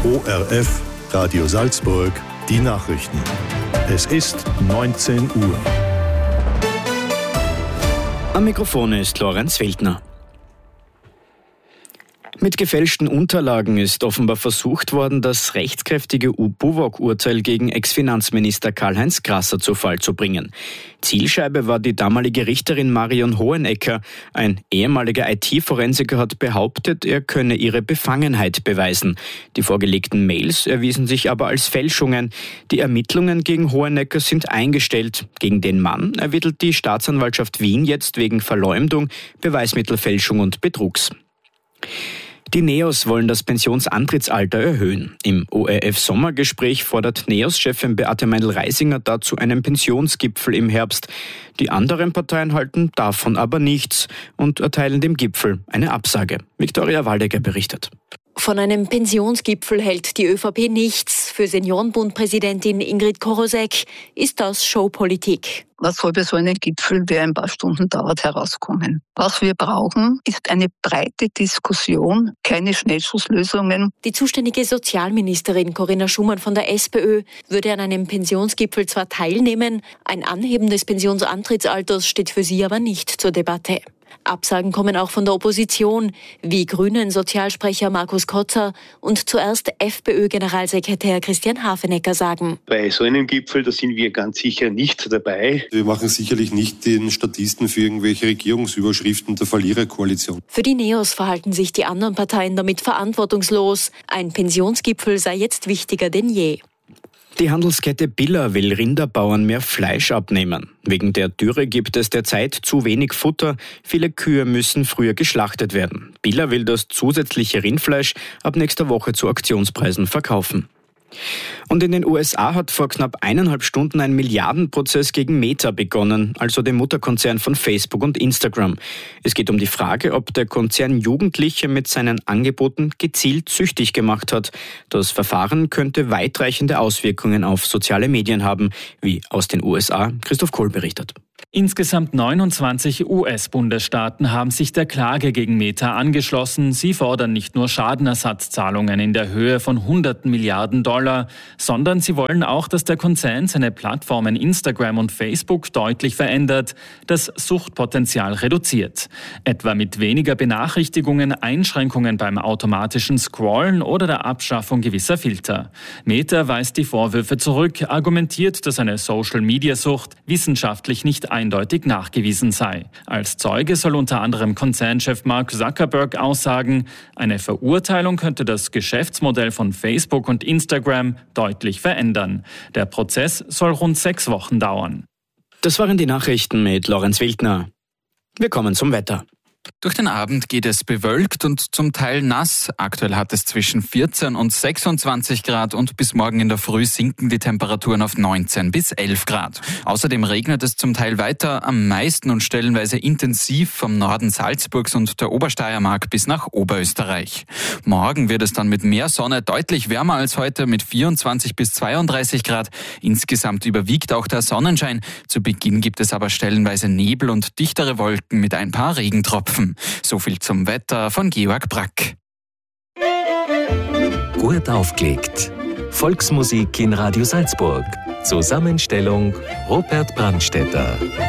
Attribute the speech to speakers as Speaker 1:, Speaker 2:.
Speaker 1: ORF Radio Salzburg, die Nachrichten. Es ist 19 Uhr.
Speaker 2: Am Mikrofon ist Lorenz Weltner. Mit gefälschten Unterlagen ist offenbar versucht worden, das rechtskräftige U-Buwok-Urteil gegen Ex-Finanzminister Karl-Heinz Grasser zu Fall zu bringen. Zielscheibe war die damalige Richterin Marion Hohenecker. Ein ehemaliger IT-Forensiker hat behauptet, er könne ihre Befangenheit beweisen. Die vorgelegten Mails erwiesen sich aber als Fälschungen. Die Ermittlungen gegen Hohenecker sind eingestellt. Gegen den Mann ermittelt die Staatsanwaltschaft Wien jetzt wegen Verleumdung, Beweismittelfälschung und Betrugs. Die NEOS wollen das Pensionsantrittsalter erhöhen. Im ORF-Sommergespräch fordert NEOS-Chefin Beate Meindl-Reisinger dazu einen Pensionsgipfel im Herbst. Die anderen Parteien halten davon aber nichts und erteilen dem Gipfel eine Absage. Viktoria Waldecker berichtet.
Speaker 3: Von einem Pensionsgipfel hält die ÖVP nichts. Für Seniorenbund-Präsidentin Ingrid Korosek ist das Showpolitik.
Speaker 4: Was soll bei so einem Gipfel, der ein paar Stunden dauert, herauskommen? Was wir brauchen, ist eine breite Diskussion, keine Schnellschusslösungen.
Speaker 3: Die zuständige Sozialministerin Corinna Schumann von der SPÖ würde an einem Pensionsgipfel zwar teilnehmen, ein Anheben des Pensionsantrittsalters steht für sie aber nicht zur Debatte. Absagen kommen auch von der Opposition, wie Grünen-Sozialsprecher Markus Kotzer und zuerst FPÖ-Generalsekretär Christian Hafenecker sagen.
Speaker 5: Bei so einem Gipfel, da sind wir ganz sicher nicht dabei.
Speaker 6: Wir machen sicherlich nicht den Statisten für irgendwelche Regierungsüberschriften der Verliererkoalition.
Speaker 3: Für die NEOS verhalten sich die anderen Parteien damit verantwortungslos. Ein Pensionsgipfel sei jetzt wichtiger denn je.
Speaker 2: Die Handelskette Billa will Rinderbauern mehr Fleisch abnehmen. Wegen der Dürre gibt es derzeit zu wenig Futter. Viele Kühe müssen früher geschlachtet werden. Billa will das zusätzliche Rindfleisch ab nächster Woche zu Aktionspreisen verkaufen. Und in den USA hat vor knapp 1,5 Stunden ein Milliardenprozess gegen Meta begonnen, also dem Mutterkonzern von Facebook und Instagram. Es geht um die Frage, ob der Konzern Jugendliche mit seinen Angeboten gezielt süchtig gemacht hat. Das Verfahren könnte weitreichende Auswirkungen auf soziale Medien haben, wie aus den USA Christoph Kohl berichtet.
Speaker 7: Insgesamt 29 US-Bundesstaaten haben sich der Klage gegen Meta angeschlossen. Sie fordern nicht nur Schadenersatzzahlungen in der Höhe von hunderten Milliarden $, sondern sie wollen auch, dass der Konzern seine Plattformen Instagram und Facebook deutlich verändert, das Suchtpotenzial reduziert. Etwa mit weniger Benachrichtigungen, Einschränkungen beim automatischen Scrollen oder der Abschaffung gewisser Filter. Meta weist die Vorwürfe zurück, argumentiert, dass eine Social-Media-Sucht wissenschaftlich nicht eindeutig nachgewiesen sei. Als Zeuge soll unter anderem Konzernchef Mark Zuckerberg aussagen, eine Verurteilung könnte das Geschäftsmodell von Facebook und Instagram deutlich verändern. Der Prozess soll rund 6 Wochen dauern.
Speaker 2: Das waren die Nachrichten mit Lorenz Weltner. Wir kommen zum Wetter.
Speaker 8: Durch den Abend geht es bewölkt und zum Teil nass. Aktuell hat es zwischen 14 und 26 Grad und bis morgen in der Früh sinken die Temperaturen auf 19 bis 11 Grad. Außerdem regnet es zum Teil weiter, am meisten und stellenweise intensiv vom Norden Salzburgs und der Obersteiermark bis nach Oberösterreich. Morgen wird es dann mit mehr Sonne deutlich wärmer als heute mit 24 bis 32 Grad. Insgesamt überwiegt auch der Sonnenschein. Zu Beginn gibt es aber stellenweise Nebel und dichtere Wolken mit ein paar Regentropfen. So viel zum Wetter von Georg Brack.
Speaker 9: Gut aufgelegt. Volksmusik in Radio Salzburg. Zusammenstellung Robert Brandstätter.